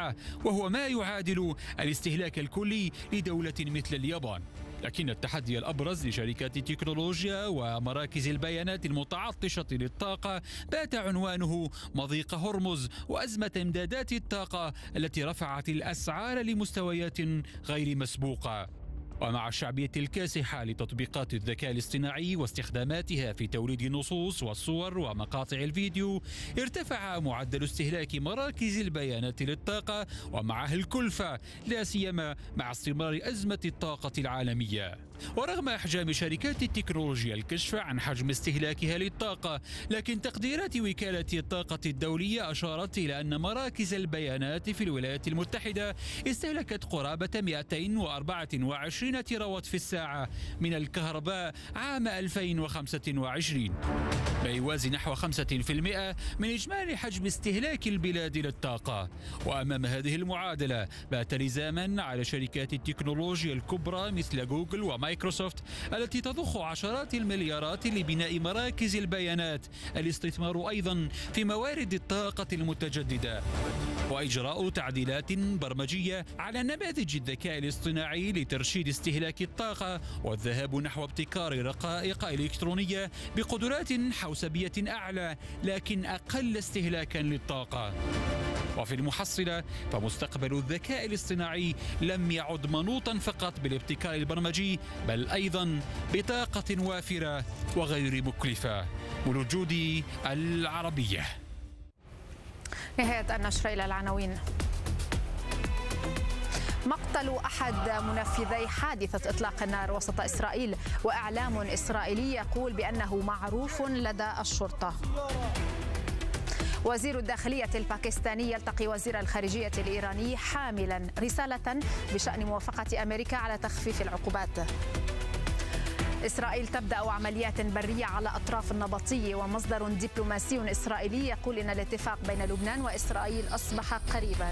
الساعة، وهو ما يعادل الاستهلاك الكلي لدولة مثل اليابان. لكن التحدي الأبرز لشركات التكنولوجيا ومراكز البيانات المتعطشة للطاقة بات عنوانه مضيق هرمز وأزمة إمدادات الطاقة التي رفعت الأسعار لمستويات غير مسبوقة. ومع الشعبية الكاسحة لتطبيقات الذكاء الاصطناعي واستخداماتها في توليد النصوص والصور ومقاطع الفيديو، ارتفع معدل استهلاك مراكز البيانات للطاقة ومعه الكلفة، لا سيما مع استمرار أزمة الطاقة العالمية. ورغم أحجام شركات التكنولوجيا الكشف عن حجم استهلاكها للطاقة، لكن تقديرات وكالة الطاقة الدولية أشارت إلى أن مراكز البيانات في الولايات المتحدة استهلكت قرابة 224 تيراوات في الساعة من الكهرباء عام 2025، ما يوازي نحو 5% من إجمالي حجم استهلاك البلاد للطاقة. وأمام هذه المعادلة بات لزاما على شركات التكنولوجيا الكبرى مثل جوجل ومايكروسوفت التي تضخ عشرات المليارات لبناء مراكز البيانات الاستثمار أيضا في موارد الطاقة المتجددة، وإجراء تعديلات برمجية على نماذج الذكاء الاصطناعي لترشيد استهلاك الطاقة والذهاب نحو ابتكار رقائق إلكترونية بقدرات حوسبية أعلى لكن أقل استهلاكا للطاقة. وفي المحصلة فمستقبل الذكاء الاصطناعي لم يعد منوطا فقط بالابتكار البرمجي، بل أيضا بطاقة وافرة وغير مكلفة. مولود جودي، العربية. نهاية النشر، إلى العناوين. مقتل أحد منفذي حادثة إطلاق النار وسط إسرائيل، وإعلام إسرائيلي يقول بأنه معروف لدى الشرطة. وزير الداخلية الباكستاني يلتقي وزير الخارجية الإيراني حاملا رسالة بشأن موافقة أمريكا على تخفيف العقوبات. إسرائيل تبدأ عمليات برية على أطراف النبطي، ومصدر دبلوماسي إسرائيلي يقول إن الاتفاق بين لبنان وإسرائيل أصبح قريبا.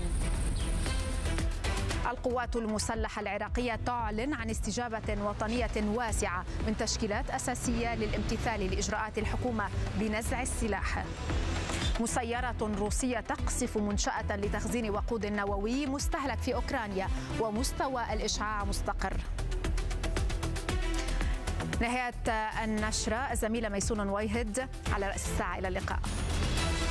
القوات المسلحة العراقية تعلن عن استجابة وطنية واسعة من تشكيلات أساسية للامتثال لإجراءات الحكومة بنزع السلاح. مسيرة روسية تقصف منشأة لتخزين وقود نووي مستهلك في أوكرانيا، ومستوى الإشعاع مستقر. نهاية النشرة، الزميلة ميسون ويهد على رأس الساعة. إلى اللقاء.